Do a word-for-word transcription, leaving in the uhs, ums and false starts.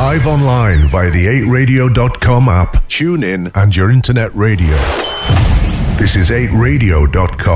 live online via the eight radio dot com app, tune in, and your internet radio. This is eight radio dot com.